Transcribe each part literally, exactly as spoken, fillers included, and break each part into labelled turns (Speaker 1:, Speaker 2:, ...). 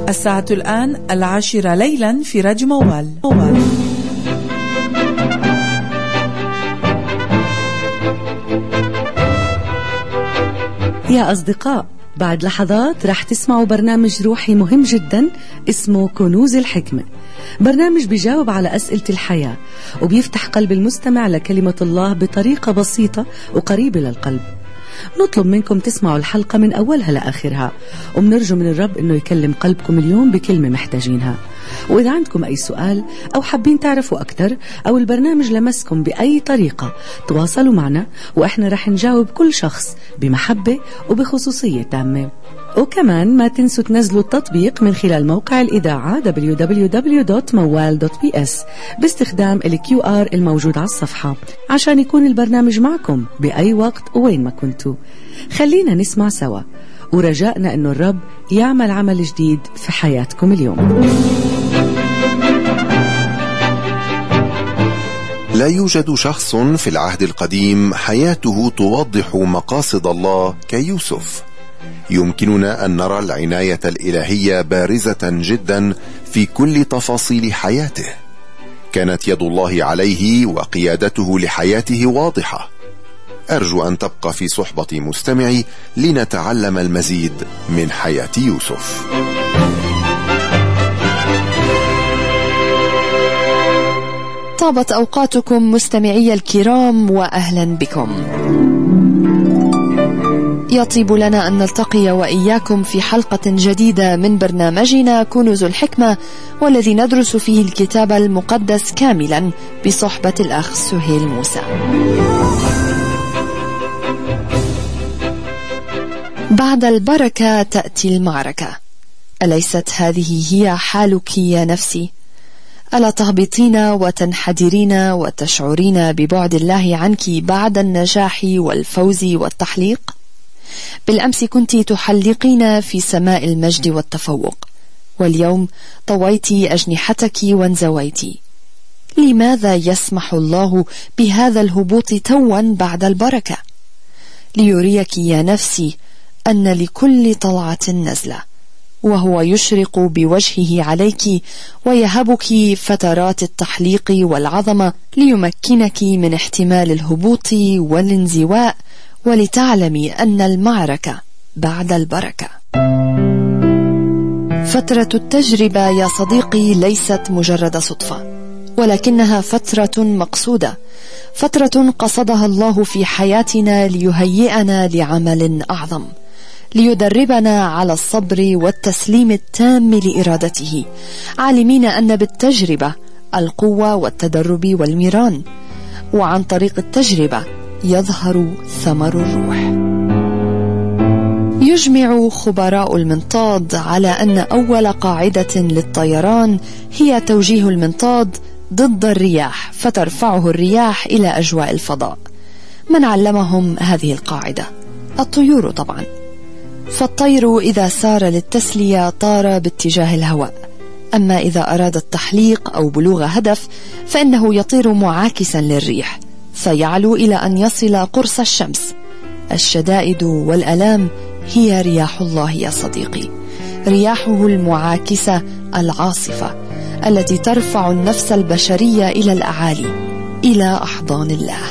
Speaker 1: الساعة الآن العاشرة ليلا في راديو موال. موال.
Speaker 2: يا أصدقاء، بعد لحظات رح تسمعوا برنامج روحي مهم جدا اسمه كنوز الحكمة. برنامج بيجاوب على أسئلة الحياة وبيفتح قلب المستمع لكلمة الله بطريقة بسيطة وقريبة للقلب. نطلب منكم تسمعوا الحلقة من أولها لآخرها، وبنرجو من الرب أنه يكلم قلبكم اليوم بكلمة محتاجينها. وإذا عندكم أي سؤال أو حابين تعرفوا أكتر أو البرنامج لمسكم بأي طريقة، تواصلوا معنا وإحنا رح نجاوب كل شخص بمحبة وبخصوصية تامة. وكمان ما تنسوا تنزلوا التطبيق من خلال موقع الإذاعة دبليو دبليو دبليو دوت موال دوت بي إس باستخدام الكيو آر الموجود على الصفحة عشان يكون البرنامج معكم بأي وقت وين ما كنتوا. خلينا نسمع سوا، ورجائنا أنه الرب يعمل عمل جديد في حياتكم اليوم.
Speaker 3: لا يوجد شخص في العهد القديم حياته توضح مقاصد الله كيوسف. يمكننا أن نرى العناية الإلهية بارزة جدا في كل تفاصيل حياته. كانت يد الله عليه وقيادته لحياته واضحة. أرجو أن تبقى في صحبة مستمعي لنتعلم المزيد من حياة يوسف.
Speaker 4: طابت أوقاتكم مستمعي الكرام، وأهلا بكم. يطيب لنا أن نلتقي وإياكم في حلقة جديدة من برنامجنا كنوز الحكمة، والذي ندرس فيه الكتاب المقدس كاملا بصحبة الأخ سهيل موسى. بعد البركة تأتي المعركة. أليست هذه هي حالك يا نفسي؟ ألا تهبطين وتنحدرين وتشعرين ببعد الله عنك بعد النجاح والفوز والتحليق؟ بالأمس كنت تحلقين في سماء المجد والتفوق، واليوم طويت أجنحتك وانزويت. لماذا يسمح الله بهذا الهبوط توا بعد البركة؟ ليريك يا نفسي أن لكل طلعة نزلة، وهو يشرق بوجهه عليك ويهبك فترات التحليق والعظمة ليمكنك من احتمال الهبوط والانزواء، ولتعلمي أن المعركة بعد البركة. فترة التجربة يا صديقي ليست مجرد صدفة، ولكنها فترة مقصودة، فترة قصدها الله في حياتنا ليهيئنا لعمل أعظم، ليدربنا على الصبر والتسليم التام لإرادته، عالمين أن بالتجربة القوة والتدرب والميران، وعن طريق التجربة يظهر ثمر الروح. يجمع خبراء المنطاد على أن أول قاعدة للطيران هي توجيه المنطاد ضد الرياح فترفعه الرياح إلى أجواء الفضاء. من علمهم هذه القاعدة؟ الطيور طبعا. فالطير إذا سار للتسلية طار باتجاه الهواء، أما إذا أراد التحليق أو بلوغ هدف فإنه يطير معاكسا للريح فيعلو إلى أن يصل قرص الشمس. الشدائد والألام هي رياح الله يا صديقي، رياحه المعاكسة العاصفة التي ترفع النفس البشرية إلى الأعالي، إلى أحضان الله.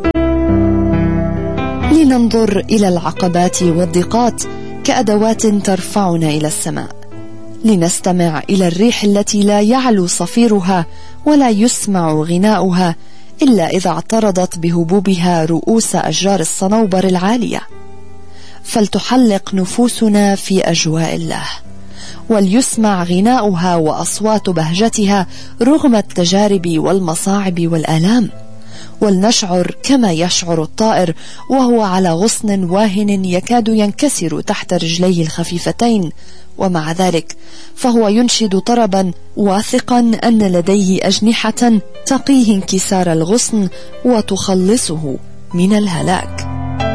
Speaker 4: لننظر إلى العقبات والضيقات كأدوات ترفعنا إلى السماء، لنستمع إلى الريح التي لا يعلو صفيرها ولا يسمع غناؤها إلا إذا اعترضت بهبوبها رؤوس أشجار الصنوبر العالية. فلتحلق نفوسنا في أجواء الله، وليسمع غناؤها وأصوات بهجتها رغم التجارب والمصاعب والآلام، ولنشعر كما يشعر الطائر وهو على غصن واهن يكاد ينكسر تحت رجليه الخفيفتين، ومع ذلك فهو ينشد طربا واثقا أن لديه أجنحة تقيه انكسار الغصن وتخلصه من الهلاك.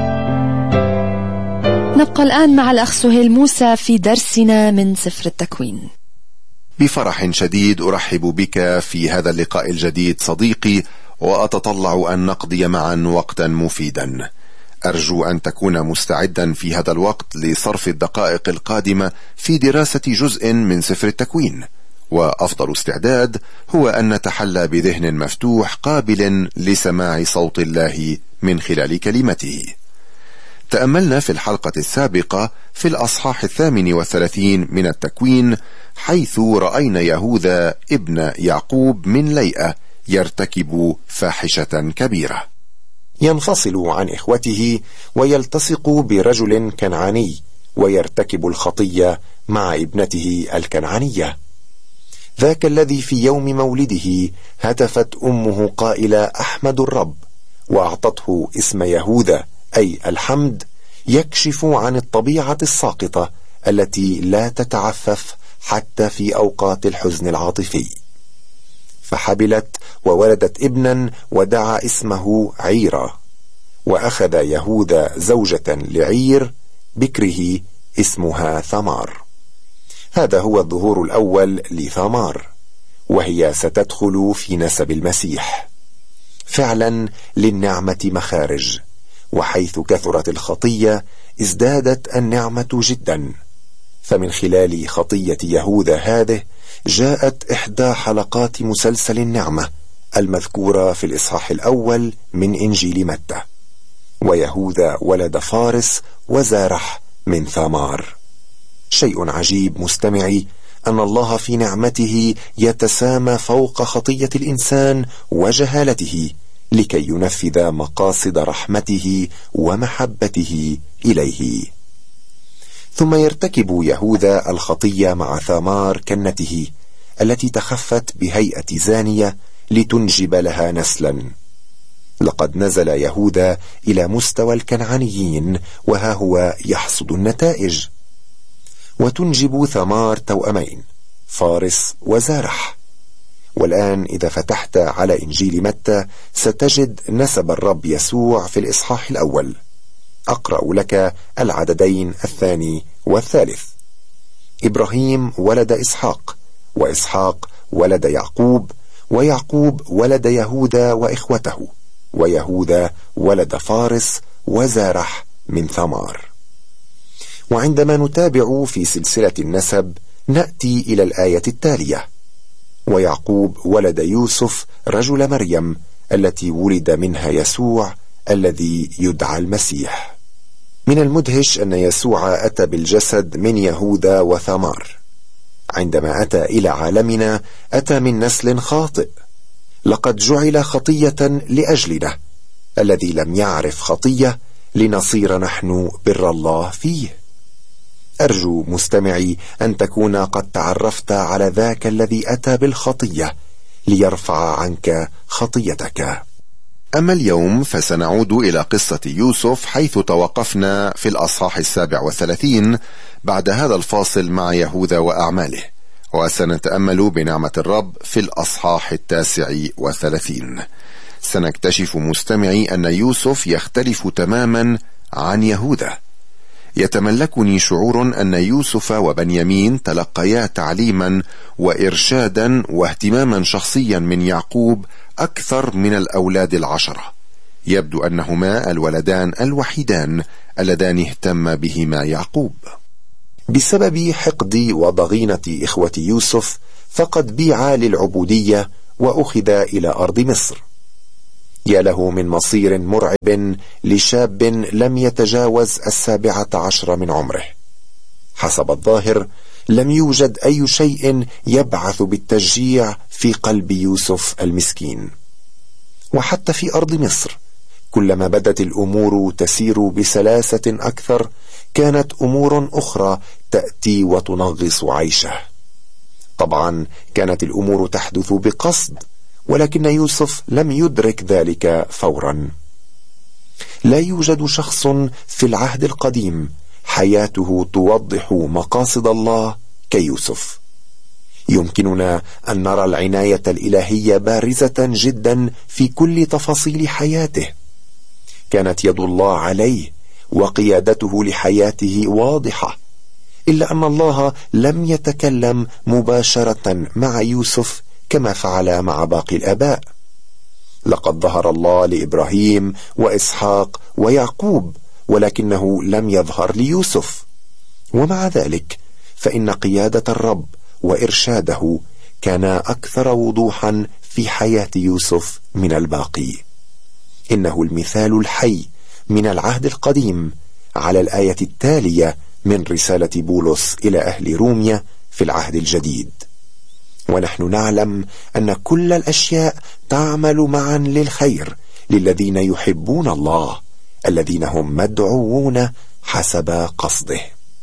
Speaker 4: نبقى الآن مع الأخ سهيل موسى في درسنا من سفر التكوين.
Speaker 3: بفرح شديد أرحب بك في هذا اللقاء الجديد صديقي، وأتطلع أن نقضي معا وقتا مفيدا. أرجو أن تكون مستعدا في هذا الوقت لصرف الدقائق القادمة في دراسة جزء من سفر التكوين، وأفضل استعداد هو أن نتحلى بذهن مفتوح قابل لسماع صوت الله من خلال كلمته. تأملنا في الحلقة السابقة في الأصحاح الثامن والثلاثين من التكوين، حيث رأينا يهوذا ابن يعقوب من ليئة يرتكب فاحشة كبيرة،
Speaker 5: ينفصل عن إخوته ويلتصق برجل كنعاني ويرتكب الخطية مع ابنته الكنعانية، ذاك الذي في يوم مولده هتفت أمه قائلة أحمد الرب، وأعطته اسم يهوذا أي الحمد، يكشف عن الطبيعة الساقطة التي لا تتعفف حتى في أوقات الحزن العاطفي. فحبلت وولدت ابنا ودعا اسمه عيرا، وأخذ يهوذا زوجة لعير بكره اسمها ثمار. هذا هو الظهور الأول لثمار، وهي ستدخل في نسب المسيح. فعلا للنعمة مخارج، وحيث كثرت الخطية ازدادت النعمة جدا. فمن خلال خطية يهوذا هذه جاءت إحدى حلقات مسلسل النعمة المذكورة في الإصحاح الأول من إنجيل متى. ويهوذا ولد فارس وزارح من ثمار. شيء عجيب مستمعي أن الله في نعمته يتسامى فوق خطية الإنسان وجهالته لكي ينفذ مقاصد رحمته ومحبته إليه. ثم يرتكب يهوذا الخطية مع ثمار كنته التي تخفت بهيئة زانية لتنجب لها نسلا. لقد نزل يهوذا إلى مستوى الكنعانيين، وها هو يحصد النتائج. وتنجب ثمار توأمين فارس وزارح. والآن إذا فتحت على إنجيل متى ستجد نسب الرب يسوع في الإصحاح الأول. أقرأ لك العددين الثاني والثالث. إبراهيم ولد إسحاق، وإسحاق ولد يعقوب، ويعقوب ولد يهوذا وإخوته، ويهوذا ولد فارس وزارح من ثمار. وعندما نتابع في سلسلة النسب نأتي إلى الآية التالية: ويعقوب ولد يوسف رجل مريم التي ولد منها يسوع الذي يدعى المسيح. من المدهش أن يسوع أتى بالجسد من يهوذا وثمار. عندما أتى إلى عالمنا أتى من نسل خاطئ، لقد جعل خطية لأجلنا الذي لم يعرف خطية لنصير نحن بر الله فيه. أرجو مستمعي أن تكون قد تعرفت على ذاك الذي أتى بالخطية ليرفع عنك خطيتك.
Speaker 3: أما اليوم فسنعود إلى قصة يوسف حيث توقفنا في الأصحاح السابع والثلاثين بعد هذا الفاصل مع يهوذا وأعماله، وسنتأمل بنعمة الرب في الأصحاح التاسع والثلاثين. سنكتشف مستمعي أن يوسف يختلف تماما عن يهوذا. يتملكني شعور أن يوسف وبنيامين تلقيا تعليما وإرشادا واهتماما شخصيا من يعقوب أكثر من الأولاد العشرة. يبدو أنهما الولدان الوحيدان اللذان اهتم بهما يعقوب.
Speaker 5: بسبب حقد وضغينة إخوة يوسف فقد بيع للعبودية وأخذ إلى أرض مصر. يا له من مصير مرعب لشاب لم يتجاوز السابعة عشر من عمره. حسب الظاهر لم يوجد أي شيء يبعث بالتشجيع في قلب يوسف المسكين. وحتى في أرض مصر كلما بدت الأمور تسير بسلاسة أكثر كانت أمور أخرى تأتي وتنغص عيشه. طبعا كانت الأمور تحدث بقصد، ولكن يوسف لم يدرك ذلك فورا. لا يوجد شخص في العهد القديم حياته توضح مقاصد الله كيوسف. يمكننا أن نرى العناية الإلهية بارزة جدا في كل تفاصيل حياته. كانت يد الله عليه وقيادته لحياته واضحة، إلا أن الله لم يتكلم مباشرة مع يوسف كما فعل مع باقي الآباء. لقد ظهر الله لإبراهيم وإسحاق ويعقوب، ولكنه لم يظهر ليوسف. ومع ذلك فإن قيادة الرب وإرشاده كان أكثر وضوحا في حياة يوسف من الباقي. إنه المثال الحي من العهد القديم على الآية التالية من رسالة بولس إلى أهل روميا في العهد الجديد: ونحن نعلم أن كل الأشياء تعمل معا للخير للذين يحبون الله، الذين هم مدعوون حسب قصده.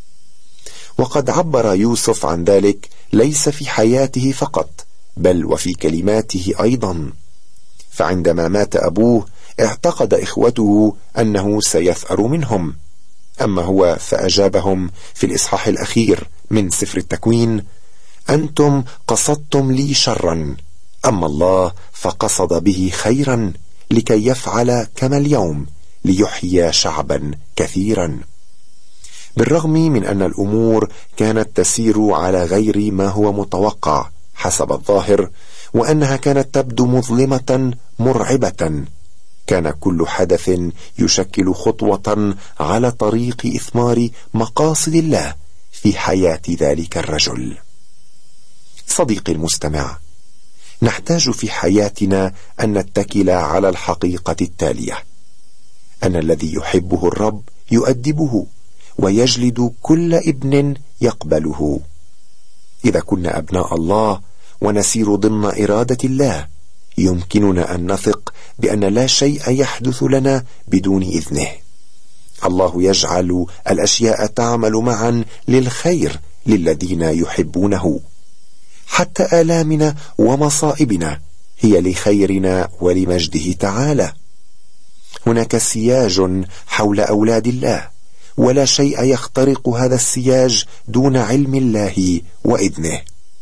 Speaker 5: وقد عبر يوسف عن ذلك ليس في حياته فقط، بل وفي كلماته أيضا. فعندما مات أبوه اعتقد إخوته أنه سيثأر منهم، أما هو فأجابهم في الإصحاح الأخير من سفر التكوين: أنتم قصدتم لي شرا، أما الله فقصد به خيرا، لكي يفعل كما اليوم ليحيي شعبا كثيرا. بالرغم من أن الأمور كانت تسير على غير ما هو متوقع حسب الظاهر، وأنها كانت تبدو مظلمة مرعبة، كان كل حدث يشكل خطوة على طريق إثمار مقاصد الله في حياة ذلك الرجل. صديقي المستمع، نحتاج في حياتنا أن نتكل على الحقيقة التالية: أن الذي يحبه الرب يؤدبه ويجلد كل ابن يقبله. إذا كنا أبناء الله ونسير ضمن إرادة الله، يمكننا أن نثق بأن لا شيء يحدث لنا بدون إذنه. الله يجعل الأشياء تعمل معا للخير للذين يحبونه. حتى آلامنا ومصائبنا هي لخيرنا ولمجده تعالى. هناك سياج حول أولاد الله، ولا شيء يخترق هذا السياج دون علم الله وإذنه.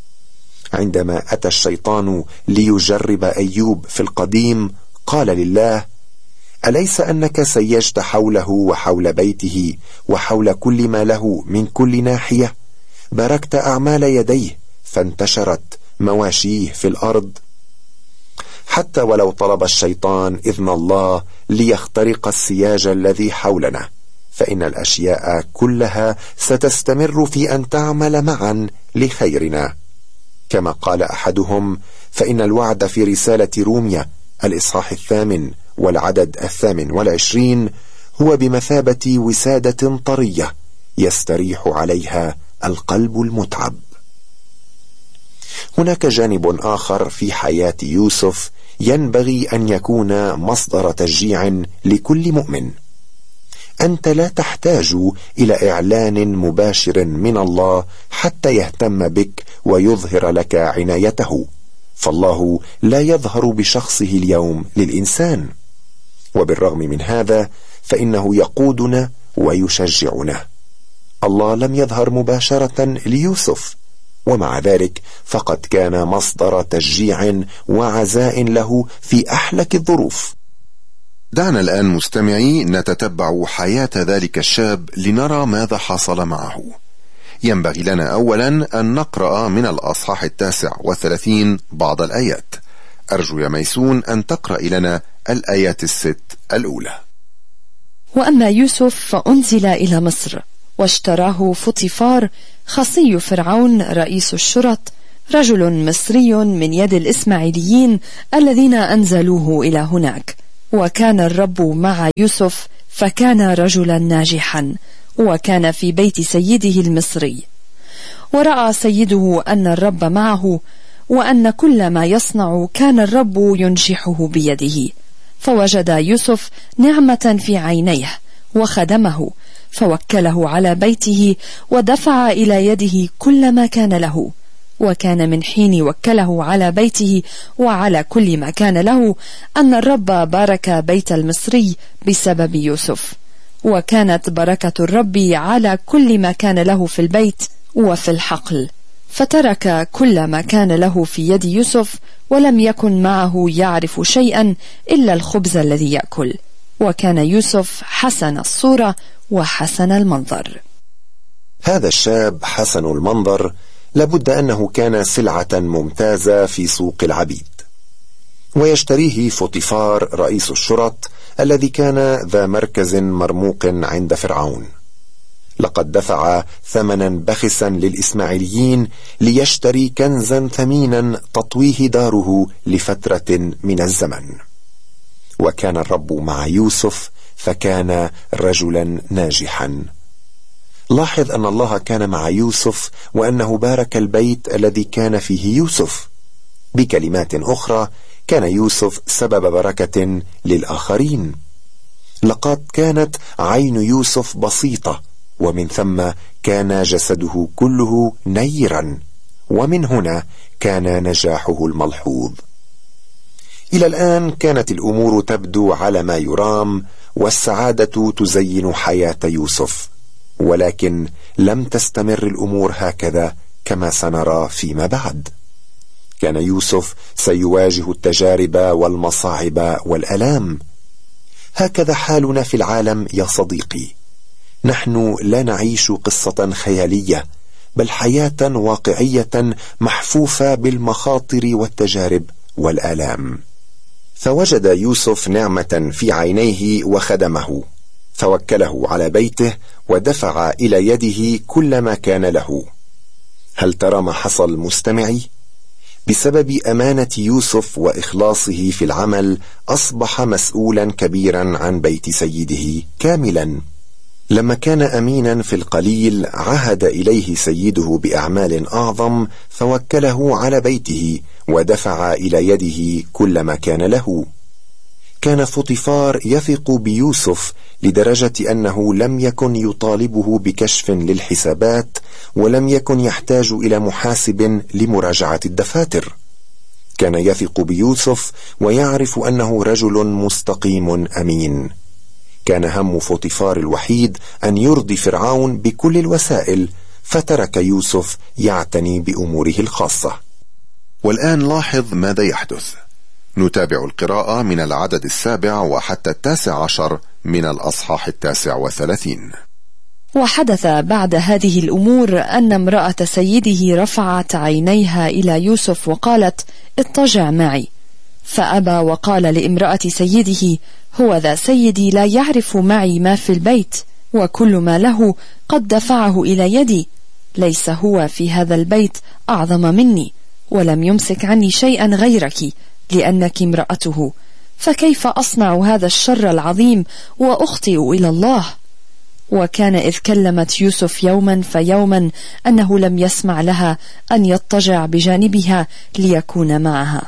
Speaker 5: عندما أتى الشيطان ليجرب أيوب في القديم، قال لله: أليس أنك سيجت حوله وحول بيته وحول كل ما له من كل ناحية؟ باركت أعمال يديه فانتشرت مواشيه في الأرض. حتى ولو طلب الشيطان إذن الله ليخترق السياج الذي حولنا، فإن الأشياء كلها ستستمر في أن تعمل معا لخيرنا. كما قال أحدهم: فإن الوعد في رسالة روميا الإصحاح الثامن والعدد الثامن والعشرين هو بمثابة وسادة طرية يستريح عليها القلب المتعب. هناك جانب آخر في حياة يوسف ينبغي أن يكون مصدر تشجيع لكل مؤمن. أنت لا تحتاج إلى إعلان مباشر من الله حتى يهتم بك ويظهر لك عنايته، فالله لا يظهر بشخصه اليوم للإنسان. وبالرغم من هذا فإنه يقودنا ويشجعنا. الله لم يظهر مباشرة ليوسف، ومع ذلك فقد كان مصدر تشجيع وعزاء له في أحلك الظروف.
Speaker 3: دعنا الآن مستمعي نتتبع حياة ذلك الشاب لنرى ماذا حصل معه. ينبغي لنا أولا أن نقرأ من الأصحاح التاسع والثلاثين بعض الآيات. أرجو يا ميسون أن تقرأ لنا الآيات الست الأولى.
Speaker 4: وأما يوسف فأنزل إلى مصر، واشتراه فطيفار خصي فرعون رئيس الشرط، رجل مصري من يد الإسماعيليين الذين أنزلوه إلى هناك. وكان الرب مع يوسف، فكان رجلا ناجحا، وكان في بيت سيده المصري. ورأى سيده أن الرب معه، وأن كل ما يصنع كان الرب ينجحه بيده. فوجد يوسف نعمة في عينيه وخدمه، فوكله على بيته ودفع إلى يده كل ما كان له. وكان من حين وكله على بيته وعلى كل ما كان له أن الرب بارك بيت المصري بسبب يوسف. وكانت بركة الرب على كل ما كان له في البيت وفي الحقل، فترك كل ما كان له في يد يوسف، ولم يكن معه يعرف شيئا إلا الخبز الذي يأكل. وكان يوسف حسن الصورة وحسن المنظر.
Speaker 5: هذا الشاب حسن المنظر لابد أنه كان سلعة ممتازة في سوق العبيد. ويشتريه فوطيفار رئيس الشرط الذي كان ذا مركز مرموق عند فرعون. لقد دفع ثمنا بخسا للإسماعيليين ليشتري كنزا ثمينا تطويه داره لفترة من الزمن. وكان الرب مع يوسف فكان رجلا ناجحا. لاحظ أن الله كان مع يوسف وأنه بارك البيت الذي كان فيه يوسف. بكلمات أخرى، كان يوسف سبب بركة للآخرين. لقد كانت عين يوسف بسيطة، ومن ثم كان جسده كله نيرا، ومن هنا كان نجاحه الملحوظ. إلى الآن كانت الأمور تبدو على ما يرام، والسعادة تزين حياة يوسف، ولكن لم تستمر الأمور هكذا كما سنرى فيما بعد. كان يوسف سيواجه التجارب والمصاعب والآلام. هكذا حالنا في العالم يا صديقي. نحن لا نعيش قصة خيالية، بل حياة واقعية محفوفة بالمخاطر والتجارب والآلام. فوجد يوسف نعمة في عينيه وخدمه، فوكله على بيته ودفع إلى يده كل ما كان له. هل ترى ما حصل مستمعي؟ بسبب أمانة يوسف وإخلاصه في العمل أصبح مسؤولا كبيرا عن بيت سيده كاملا. لما كان أمينا في القليل عهد إليه سيده بأعمال أعظم، فوكله على بيته ودفع إلى يده كل ما كان له. كان فوطيفار يثق بيوسف لدرجة أنه لم يكن يطالبه بكشف للحسابات، ولم يكن يحتاج إلى محاسب لمراجعة الدفاتر. كان يثق بيوسف ويعرف أنه رجل مستقيم أمين. كان هم فوطيفار الوحيد أن يرضي فرعون بكل الوسائل، فترك يوسف يعتني بأموره الخاصة.
Speaker 3: والآن لاحظ ماذا يحدث. نتابع القراءة من العدد السابع وحتى التاسع عشر من الأصحاح التاسع والثلاثين.
Speaker 4: وحدث بعد هذه الأمور أن امرأة سيده رفعت عينيها إلى يوسف وقالت: اضطجع معي. فأبى وقال لامرأة سيده: هو ذا سيدي لا يعرف معي ما في البيت، وكل ما له قد دفعه إلى يدي. ليس هو في هذا البيت أعظم مني، ولم يمسك عني شيئا غيرك، لأنك امرأته. فكيف أصنع هذا الشر العظيم وأخطئ إلى الله؟ وكان إذ كلمت يوسف يوما فيوما أنه لم يسمع لها أن يضطجع بجانبها ليكون معها.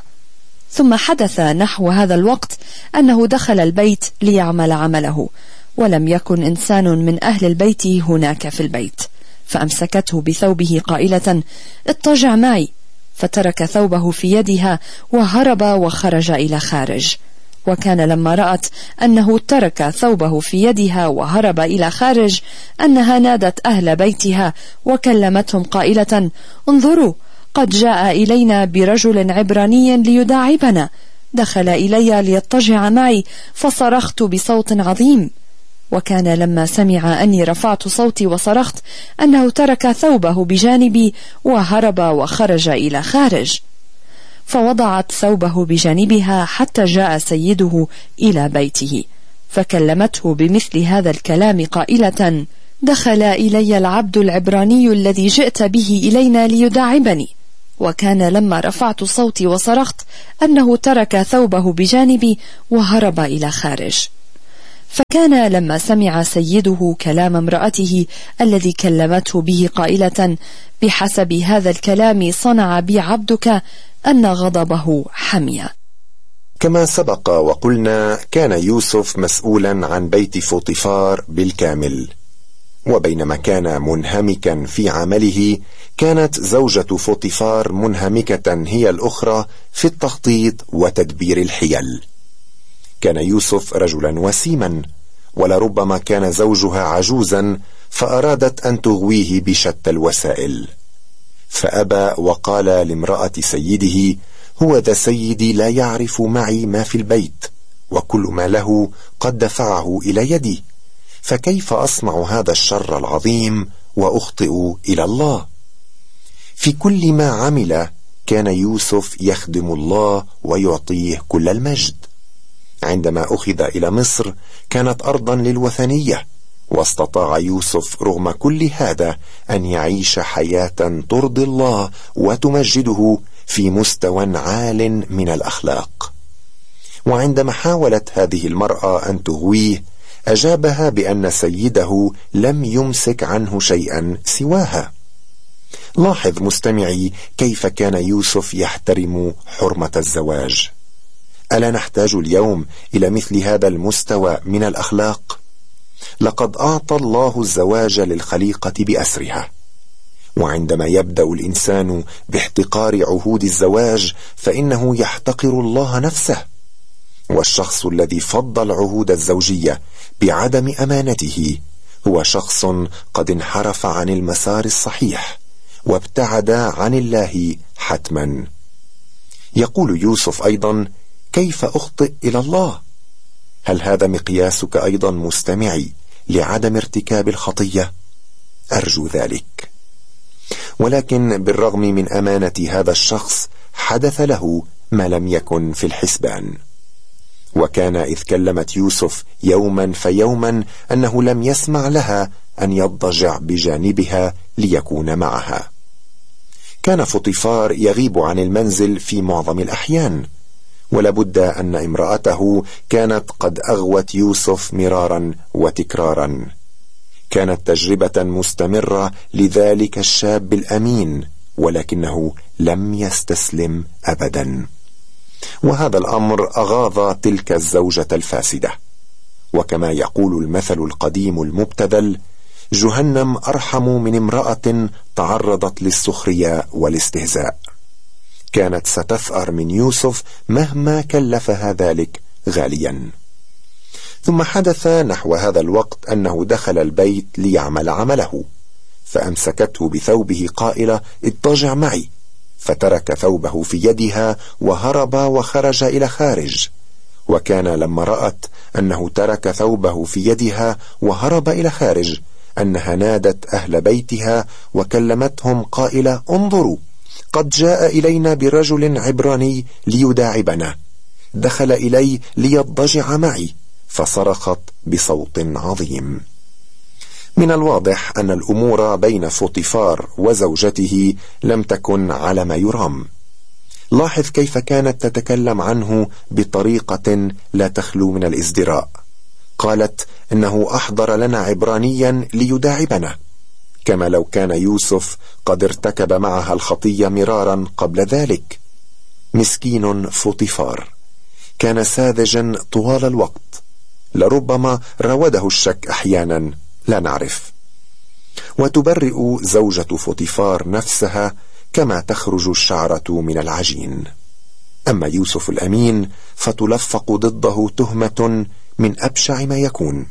Speaker 4: ثم حدث نحو هذا الوقت أنه دخل البيت ليعمل عمله، ولم يكن إنسان من أهل البيت هناك في البيت، فأمسكته بثوبه قائلة: اضطجع معي. فترك ثوبه في يدها وهرب وخرج إلى خارج. وكان لما رأت أنه ترك ثوبه في يدها وهرب إلى خارج أنها نادت أهل بيتها وكلمتهم قائلة: انظروا، قد جاء إلينا برجل عبراني ليداعبنا، دخل إلي ليضطجع معي، فصرخت بصوت عظيم. وكان لما سمع أني رفعت صوتي وصرخت أنه ترك ثوبه بجانبي وهرب وخرج إلى خارج. فوضعت ثوبه بجانبها حتى جاء سيده إلى بيته، فكلمته بمثل هذا الكلام قائلة: دخل إلي العبد العبراني الذي جئت به إلينا ليداعبني. وكان لما رفعت صوتي وصرخت أنه ترك ثوبه بجانبي وهرب إلى خارج. فكان لما سمع سيده كلام امرأته الذي كلمته به قائلة: بحسب هذا الكلام صنع بي عبدك، أن غضبه حمي.
Speaker 5: كما سبق وقلنا، كان يوسف مسؤولا عن بيت فوطيفار بالكامل، وبينما كان منهمكا في عمله، كانت زوجة فوطيفار منهمكة هي الأخرى في التخطيط وتدبير الحيل. كان يوسف رجلا وسيما، ولربما كان زوجها عجوزا، فأرادت أن تغويه بشتى الوسائل. فأبى وقال لامرأة سيده: هو ذا سيدي لا يعرف معي ما في البيت، وكل ما له قد دفعه إلى يدي، فكيف أصنع هذا الشر العظيم وأخطئ إلى الله؟ في كل ما عمل كان يوسف يخدم الله ويعطيه كل المجد. عندما أخذ إلى مصر كانت أرضا للوثنية، واستطاع يوسف رغم كل هذا أن يعيش حياة ترضي الله وتمجده في مستوى عال من الأخلاق. وعندما حاولت هذه المرأة أن تغويه أجابها بأن سيده لم يمسك عنه شيئا سواها. لاحظ مستمعي كيف كان يوسف يحترم حرمة الزواج. ألا نحتاج اليوم إلى مثل هذا المستوى من الأخلاق؟ لقد أعطى الله الزواج للخليقة بأسرها، وعندما يبدأ الإنسان باحتقار عهود الزواج فإنه يحتقر الله نفسه. والشخص الذي فضل عهود الزوجية بعدم أمانته هو شخص قد انحرف عن المسار الصحيح وابتعد عن الله حتما. يقول يوسف أيضا: كيف أخطئ إلى الله؟ هل هذا مقياسك أيضا مستمعي لعدم ارتكاب الخطية؟ أرجو ذلك. ولكن بالرغم من أمانة هذا الشخص حدث له ما لم يكن في الحسبان. وكان إذ كلمت يوسف يوما فيوما أنه لم يسمع لها أن يضجع بجانبها ليكون معها. كان فطيفار يغيب عن المنزل في معظم الأحيان، ولابد أن امرأته كانت قد أغوت يوسف مرارا وتكرارا. كانت تجربة مستمرة لذلك الشاب الأمين، ولكنه لم يستسلم أبدا. وهذا الأمر أغاظ تلك الزوجة الفاسدة. وكما يقول المثل القديم المبتذل: جهنم أرحم من امرأة تعرضت للسخرية والاستهزاء. كانت ستثأر من يوسف مهما كلفها ذلك غاليا. ثم حدث نحو هذا الوقت أنه دخل البيت ليعمل عمله، فأمسكته بثوبه قائلة: اضطجع معي، فترك ثوبه في يدها وهرب وخرج إلى خارج. وكان لما رأت أنه ترك ثوبه في يدها وهرب إلى خارج أنها نادت أهل بيتها وكلمتهم قائلة: انظروا، قد جاء إلينا برجل عبراني ليداعبنا، دخل إلي ليضجع معي. فصرخت بصوت عظيم. من الواضح أن الأمور بين فطيفار وزوجته لم تكن على ما يرام. لاحظ كيف كانت تتكلم عنه بطريقة لا تخلو من الازدراء. قالت إنه أحضر لنا عبرانيا ليداعبنا، كما لو كان يوسف قد ارتكب معها الخطية مرارا قبل ذلك. مسكين فطيفار، كان ساذجا طوال الوقت، لربما راوده الشك أحيانا، لا نعرف. وتبرئ زوجة فطيفار نفسها كما تخرج الشعرة من العجين. أما يوسف الأمين فتلفق ضده تهمة من أبشع ما يكون.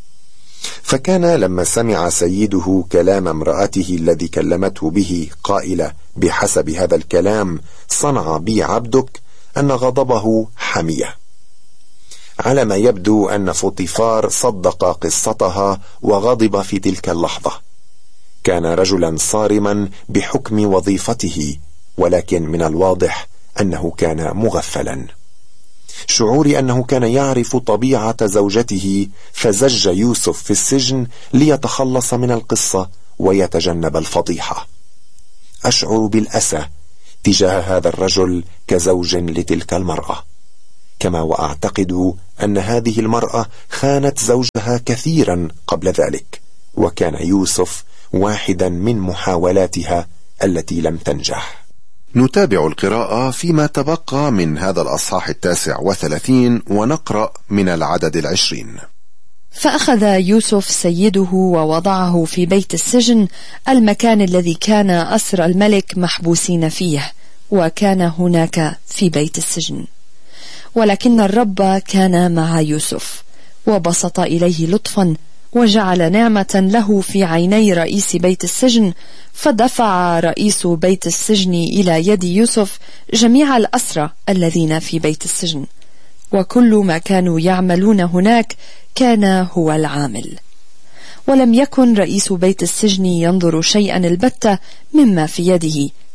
Speaker 5: فكان لما سمع سيده كلام امرأته الذي كلمته به قائلة: بحسب هذا الكلام صنع بي عبدك، أن غضبه حمية. على ما يبدو أن فطيفار صدق قصتها وغضب في تلك اللحظة. كان رجلا صارما بحكم وظيفته، ولكن من الواضح أنه كان مغفلا. شعوري أنه كان يعرف طبيعة زوجته، فزج يوسف في السجن ليتخلص من القصة ويتجنب الفضيحة. أشعر بالأسى تجاه هذا الرجل كزوج لتلك المرأة، كما وأعتقد أن هذه المرأة خانت زوجها كثيرا قبل ذلك، وكان يوسف واحدا من محاولاتها التي لم تنجح.
Speaker 3: نتابع القراءة فيما تبقى من هذا الأصحاح التاسع وثلاثين، ونقرأ من العدد العشرين.
Speaker 4: فأخذ يوسف سيده ووضعه في بيت السجن، المكان الذي كان أسر الملك محبوسين فيه، وكان هناك في بيت السجن. ولكن الرب كان مع يوسف، وبسط إليه لطفا، وجعل نعمة له في عيني رئيس بيت السجن. فدفع رئيس بيت السجن إلى يد يوسف جميع الأسرى الذين في بيت السجن، وكل ما كانوا يعملون هناك كان هو العامل. ولم يكن رئيس بيت السجن ينظر شيئا البتة مما في يده،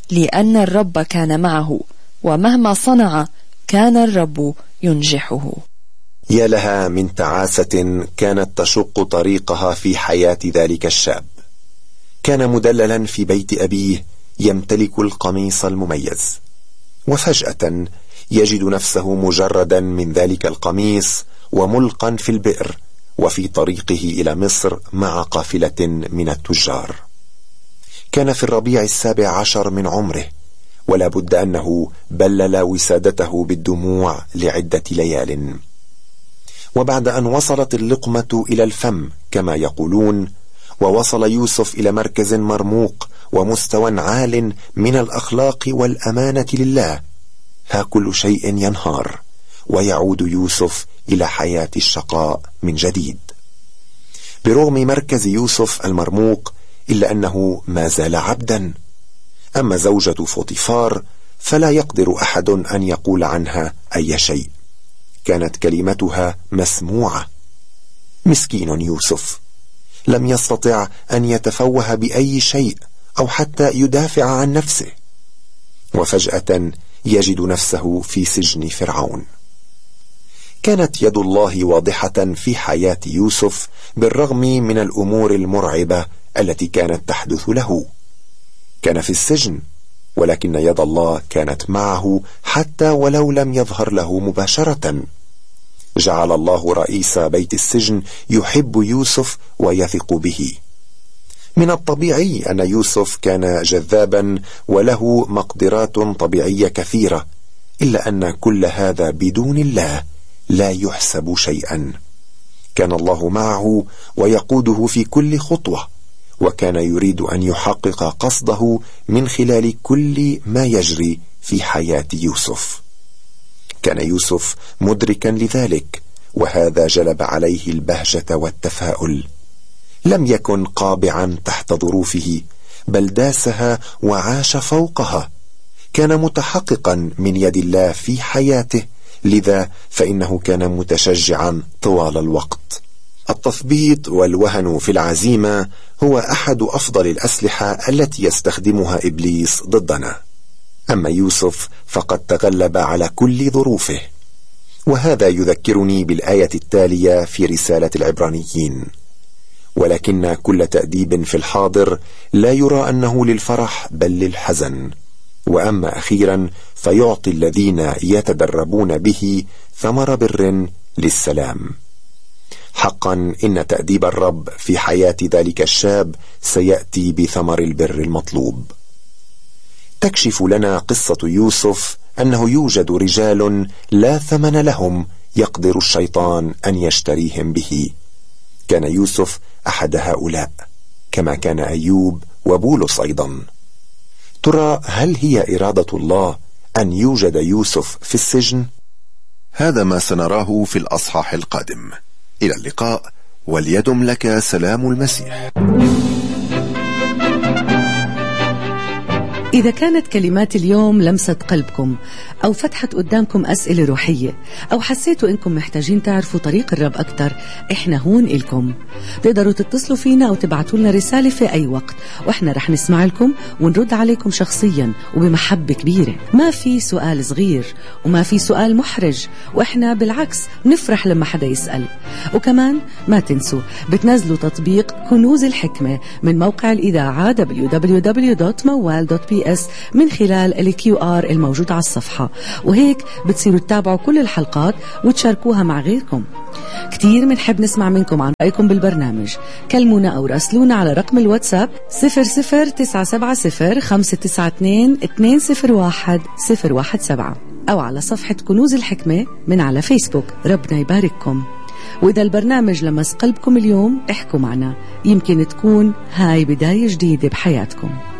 Speaker 4: لأن الرب كان معه، ومهما صنع كان الرب ينجحه.
Speaker 5: يا لها من تعاسة كانت تشق طريقها في حياة ذلك الشاب. كان مدللا في بيت أبيه يمتلك القميص المميز، وفجأة يجد نفسه مجردا من ذلك القميص وملقا في البئر، وفي طريقه إلى مصر مع قافلة من التجار. كان في الربيع السابع عشر من عمره، ولا بد أنه بلل وسادته بالدموع لعدة ليال. وبعد أن وصلت اللقمة إلى الفم كما يقولون، ووصل يوسف إلى مركز مرموق ومستوى عال من الأخلاق والأمانة لله، ها كل شيء ينهار، ويعود يوسف إلى حياة الشقاء من جديد. برغم مركز يوسف المرموق إلا أنه ما زال عبدا. أما زوجة فوطيفار فلا يقدر أحد أن يقول عنها أي شيء، كانت كلمتها مسموعة. مسكين يوسف لم يستطع أن يتفوه بأي شيء أو حتى يدافع عن نفسه، وفجأة يجد نفسه في سجن فرعون. كانت يد الله واضحة في حياة يوسف بالرغم من الأمور المرعبة التي كانت تحدث له. كان في السجن، ولكن يد الله كانت معه حتى ولو لم يظهر له مباشرة. جعل الله رئيس بيت السجن يحب يوسف ويثق به. من الطبيعي أن يوسف كان جذابا وله مقدرات طبيعية كثيرة، إلا أن كل هذا بدون الله لا يحسب شيئا. كان الله معه ويقوده في كل خطوة، وكان يريد أن يحقق قصده من خلال كل ما يجري في حياة يوسف. كان يوسف مدركا لذلك، وهذا جلب عليه البهجة والتفاؤل. لم يكن قابعا تحت ظروفه، بل داسها وعاش فوقها. كان متحققا من يد الله في حياته، لذا فإنه كان متشجعا طوال الوقت. التثبيط والوهن في العزيمة هو أحد أفضل الأسلحة التي يستخدمها إبليس ضدنا. أما يوسف فقد تغلب على كل ظروفه، وهذا يذكرني بالآية التالية في رسالة العبرانيين: ولكن كل تأديب في الحاضر لا يرى أنه للفرح بل للحزن، وأما أخيرا فيعطي الذين يتدربون به ثمر بر للسلام. حقا إن تأديب الرب في حياة ذلك الشاب سيأتي بثمر البر المطلوب. تكشف لنا قصة يوسف أنه يوجد رجال لا ثمن لهم يقدر الشيطان أن يشتريهم به. كان يوسف أحد هؤلاء، كما كان أيوب وبولس أيضا. ترى هل هي إرادة الله أن يوجد يوسف في السجن؟
Speaker 3: هذا ما سنراه في الأصحاح القادم. إلى اللقاء، وليدم لك سلام المسيح.
Speaker 2: إذا كانت كلمات اليوم لمست قلبكم أو فتحت قدامكم أسئلة روحية، أو حسيتوا إنكم محتاجين تعرفوا طريق الرب أكتر، إحنا هون إلكم. تقدروا تتصلوا فينا أو تبعتوا لنا رسالة في أي وقت، وإحنا رح نسمع لكم ونرد عليكم شخصيا وبمحبة كبيرة. ما في سؤال صغير وما في سؤال محرج، وإحنا بالعكس نفرح لما حدا يسأل. وكمان ما تنسوا بتنزلوا تطبيق كنوز الحكمة من موقع الإذاعة دبليو دبليو دبليو دوت موال دوت بي اس من خلال الكيو آر الموجود على الصفحة، وهيك بتصيروا تتابعوا كل الحلقات وتشاركوها مع غيركم. كتير منحب نسمع منكم عن رأيكم بالبرنامج. كلمونا أو راسلونا على رقم الواتساب صفر صفر تسعة سبعة صفر خمسة تسعة اثنين اثنين صفر واحد صفر واحد سبعة، أو على صفحة كنوز الحكمة من على فيسبوك. ربنا يبارككم. وإذا البرنامج لمس قلبكم اليوم، احكوا معنا، يمكن تكون هاي بداية جديدة بحياتكم.